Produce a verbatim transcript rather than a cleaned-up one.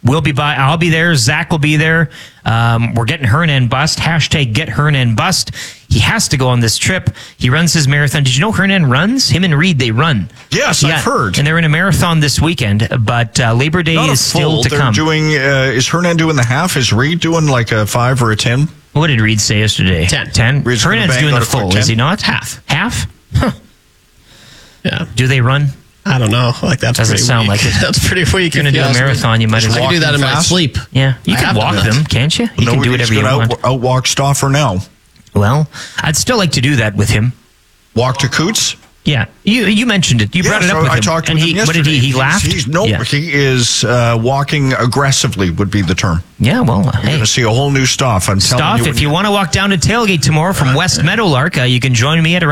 We'll be by. I'll be there. Zach will be there. Um, we're getting Hernan Bust. Hashtag get Hernan Bust. He has to go on this trip. He runs his marathon. Did you know Hernan runs? Him and Reed, they run. Yes, yeah. I've heard. And they're in a marathon this weekend, but uh, Labor Day Not is still to they're come. Doing, uh, is Hernan doing the half? Is Reed doing like a five or a ten? What did Reed say yesterday? Ten. Ten? Reed's Hernan's doing the full, is he not? Half. Half? Huh. Yeah. Do they run? I don't know. Like that's Doesn't pretty sound weak. like it. That's pretty weak. You're going to do a marathon, you might as I well. can do that in my fast? sleep. Yeah, you I can have walk done that. them, can't you? You no, can do whatever you out, want. Outwalk Stauffer now. Well, I'd still like to do that with him. Walk to Coots? Yeah, you you mentioned it. You Yeah, brought it so up with I him. talked and with he, him what did he? yesterday. He laughed? He's, he's, no, yeah. he is uh, walking aggressively would be the term. Yeah, well, You're hey. going to see a whole new Stauf. I'm telling Stauf, you. if you want to walk down to Tailgate tomorrow from West Meadowlark, uh, you can join me at around